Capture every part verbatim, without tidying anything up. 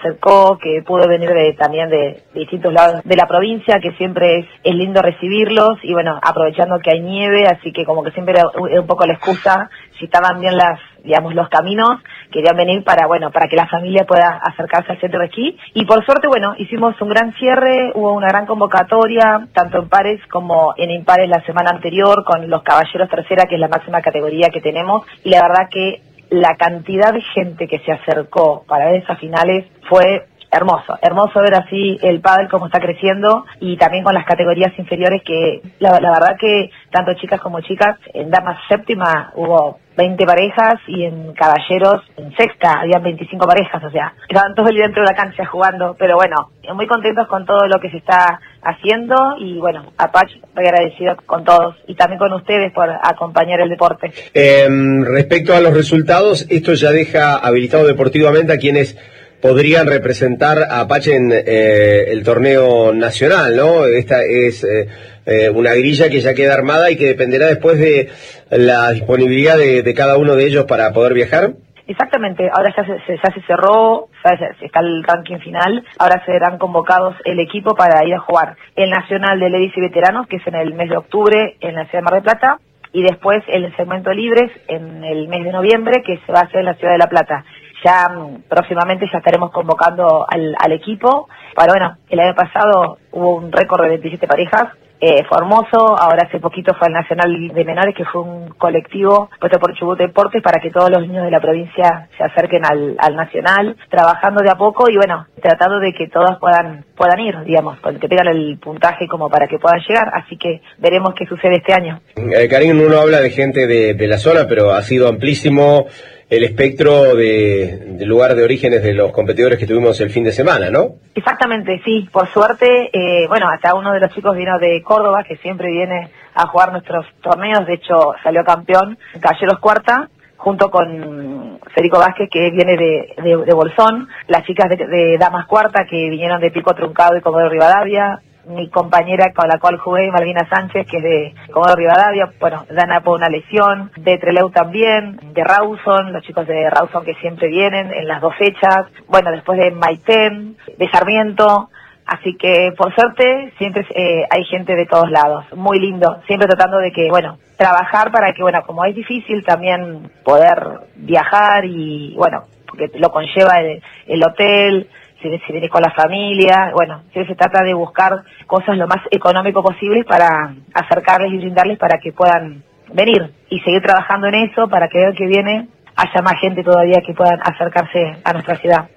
acercó, que pudo venir de, también de, de distintos lados de la provincia, que siempre es, es lindo recibirlos, y bueno, aprovechando que hay nieve, así que como que siempre era un poco la excusa, si estaban bien las, digamos, los caminos, querían venir para, bueno, para que la familia pueda acercarse al centro de esquí. Y por suerte, bueno, hicimos un gran cierre, hubo una gran convocatoria, tanto en pares como en impares la semana anterior, con los caballeros tercera, que es la máxima categoría que tenemos, y la verdad que la cantidad de gente que se acercó para ver esas finales fue hermoso, hermoso ver así el pádel cómo está creciendo, y también con las categorías inferiores que la, la verdad que tanto chicas como chicas, en damas séptima hubo veinte parejas y en caballeros en sexta habían veinticinco parejas, o sea, estaban todos el día dentro de la cancha jugando, pero bueno, muy contentos con todo lo que se está haciendo, y bueno, Apache muy agradecido con todos y también con ustedes por acompañar el deporte. Eh, respecto a los resultados, esto ya deja habilitado deportivamente a quienes podrían representar a Apache en eh, el torneo nacional, ¿no? Esta es eh, eh, una grilla que ya queda armada y que dependerá después de la disponibilidad de, de cada uno de ellos para poder viajar. Exactamente, ahora ya se, ya se cerró, ya se, está el ranking final, ahora serán convocados el equipo para ir a jugar el Nacional de Ladies y Veteranos, que es en el mes de octubre en la ciudad de Mar del Plata, y después el segmento libres en el mes de noviembre, que se va a hacer en la ciudad de La Plata. Ya próximamente ya estaremos convocando al, al equipo. Para, bueno, el año pasado hubo un récord de veintisiete parejas, eh, fue hermoso. Ahora hace poquito fue el Nacional de Menores, que fue un colectivo puesto por Chubut Deportes para que todos los niños de la provincia se acerquen al, al Nacional, trabajando de a poco y bueno, tratando de que todas puedan puedan ir, digamos, que tengan el puntaje como para que puedan llegar, así que veremos qué sucede este año. Eh, Karim, uno habla de gente de, de la zona, pero ha sido amplísimo el espectro de, de lugar de orígenes de los competidores que tuvimos el fin de semana, ¿no? Exactamente, sí, por suerte, eh, bueno, hasta uno de los chicos vino de Córdoba, que siempre viene a jugar nuestros torneos, de hecho salió campeón en Caballeros Cuarta, junto con Federico Vázquez, que viene de, de, de Bolsón, las chicas de, de Damas Cuarta, que vinieron de Pico Truncado y Comodoro Rivadavia, mi compañera con la cual jugué, Malvina Sánchez, que es de Comodoro Rivadavia, bueno, Dana por una lesión, de Trelew también, de Rawson, los chicos de Rawson que siempre vienen en las dos fechas, bueno, después de Maitén, de Sarmiento, así que por suerte siempre eh, hay gente de todos lados, muy lindo, siempre tratando de que, bueno, trabajar para que, bueno, como es difícil también poder viajar y, bueno, porque lo conlleva el, el hotel, si vienes con la familia, bueno, siempre se trata de buscar cosas lo más económico posible para acercarles y brindarles para que puedan venir y seguir trabajando en eso para que el año que viene haya más gente todavía que puedan acercarse a nuestra ciudad.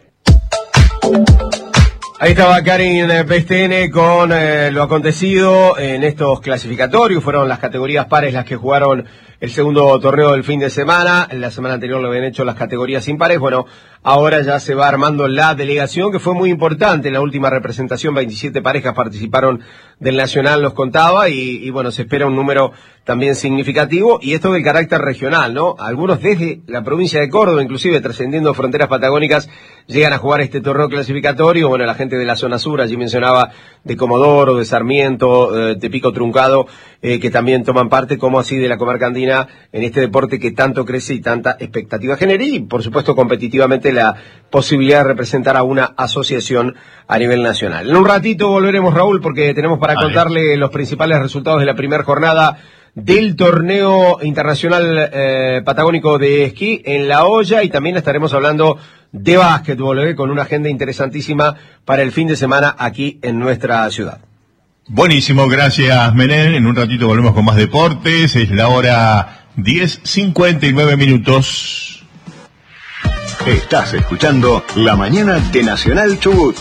Ahí estaba Karin Pestene con eh, lo acontecido en estos clasificatorios. Fueron las categorías pares las que jugaron el segundo torneo del fin de semana. En la semana anterior lo habían hecho las categorías impares. Bueno, ahora ya se va armando la delegación, que fue muy importante. En la última representación, veintisiete parejas participaron del Nacional, nos contaba, y, y bueno, se espera un número también significativo. Y esto del carácter regional, ¿no? Algunos desde la provincia de Córdoba, inclusive trascendiendo fronteras patagónicas, llegan a jugar este torneo clasificatorio. Bueno, la gente de la zona sur, allí mencionaba de Comodoro, de Sarmiento, eh, de Pico Truncado, eh, que también toman parte, como así de la comarca andina, en este deporte que tanto crece y tanta expectativa genera, y por supuesto competitivamente la posibilidad de representar a una asociación a nivel nacional. En un ratito volveremos, Raúl, porque tenemos para vale. contarle los principales resultados de la primera jornada del torneo internacional eh, patagónico de esquí en La Hoya, y también estaremos hablando de básquetbol, eh, con una agenda interesantísima para el fin de semana aquí en nuestra ciudad. Buenísimo, gracias Menem. En un ratito volvemos con más deportes. Es la hora diez cincuenta y nueve minutos. Estás escuchando La Mañana de Nacional Chubut.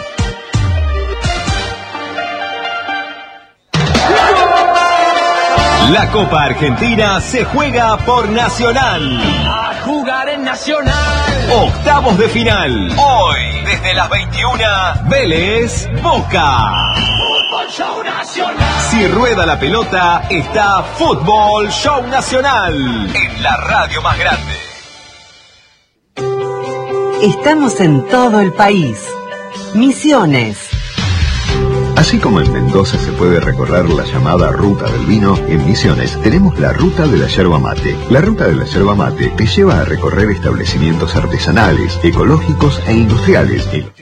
La Copa Argentina se juega por Nacional. A jugar en Nacional. Octavos de final. Hoy, desde las veintiuna, Vélez Boca. Fútbol Show Nacional. Si rueda la pelota, está Fútbol Show Nacional. En la radio más grande. Estamos en todo el país. Misiones. Así como en Mendoza se puede recorrer la llamada Ruta del Vino, en Misiones tenemos la Ruta de la Yerba Mate. La Ruta de la Yerba Mate te lleva a recorrer establecimientos artesanales, ecológicos e industriales.